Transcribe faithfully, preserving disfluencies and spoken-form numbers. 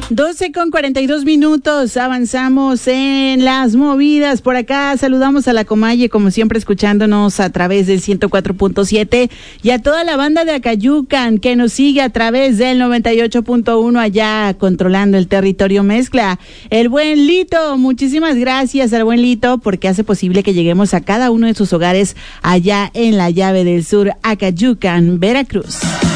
doce con cuarenta y dos minutos, avanzamos en las movidas. Por acá saludamos a la Comalle, como siempre, escuchándonos a través del ciento cuatro punto siete, y a toda la banda de Acayucan que nos sigue a través del noventa y ocho punto uno, allá controlando el territorio mezcla. El buen Lito, muchísimas gracias al buen Lito, porque hace posible que lleguemos a cada uno de sus hogares allá en la llave del sur, Acayucan, Veracruz.